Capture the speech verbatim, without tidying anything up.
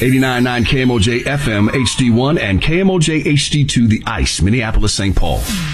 eighty-nine point nine K M O J F M H D one and K M O J H D two, The Ice, Minneapolis, Saint Paul.